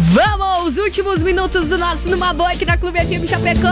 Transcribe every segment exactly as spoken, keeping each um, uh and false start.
Vamos, últimos minutos do nosso Numa Boa aqui na Clube F M Chapecó.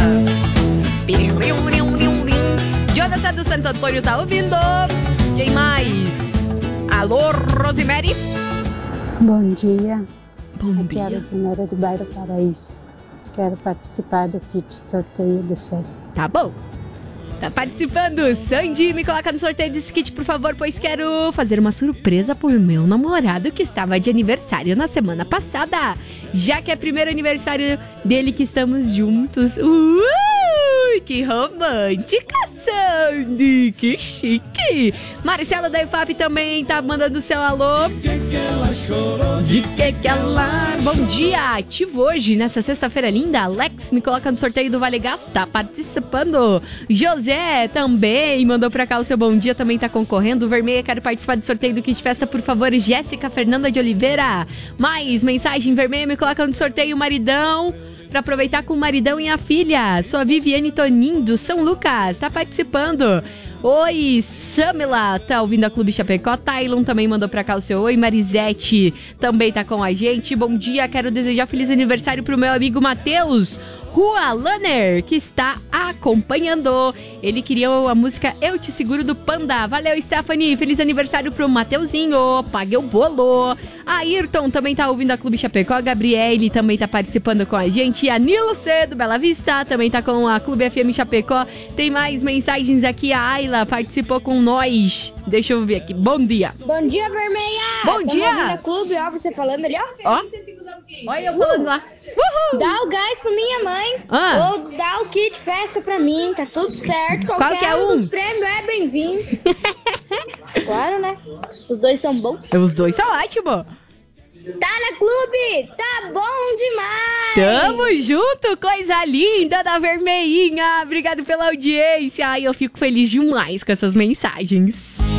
Jonathan do Santo Antônio tá ouvindo. Quem mais? Alô, Rosemary? Bom dia. Bom Aqui dia. é a Rosemary do Bairro Paraíso. Quero participar do kit sorteio de festa. Tá bom. Tá participando. Sandy, me coloca no sorteio desse kit, por favor, pois quero fazer uma surpresa pro meu namorado que estava de aniversário na semana passada. Já que é primeiro aniversário dele que estamos juntos. Ui, que romântica, Sandy. Que chique. Marcela da I F A P também tá mandando o seu alô. De que que ela... Bom dia, ativo hoje, nessa sexta-feira linda. Alex, me coloca no sorteio do Vale Gás, tá participando. José também mandou pra cá o seu bom dia, também tá concorrendo. Vermelha, quero participar do sorteio do kit festa, por favor. Jéssica Fernanda de Oliveira. Mais mensagem, vermelha, me coloca no sorteio, maridão. Pra aproveitar com o maridão e a filha. Sou a Viviane Tonin do São Lucas, tá participando. Oi, Samela, tá ouvindo a Clube Chapecó. Tailon também mandou pra cá o seu oi. Marisete também tá com a gente. Bom dia, quero desejar feliz aniversário pro meu amigo Matheus Rua Lanner, que está acompanhando. Ele queria a música Eu Te Seguro do Panda. Valeu, Stephanie. Feliz aniversário pro Mateuzinho. Pague o bolo. A Ayrton também tá ouvindo a Clube Chapecó. A Gabriele também tá participando com a gente. A Nilce do Bela Vista também tá com a Clube F M Chapecó. Tem mais mensagens aqui. A Ayla participou com nós. Deixa eu ver aqui. Bom dia. Bom dia, Vermelha. Bom Tamo dia. ouvindo a Clube, ó, você falando ali, ó. Ó. Olha eu falando lá. Uhul. Dá o gás pra minha mãe. Ah. Ou dá o kit festa pra mim. Tá tudo certo. Qualquer, Qualquer um um. dos prêmios é bem-vindo. Claro, né? Os dois são bons. Os dois são ótimos. Tá na Clube. Tá bom demais. Tamo junto, coisa linda da Vermelhinha. Obrigado pela audiência. Ai, eu fico feliz demais com essas mensagens.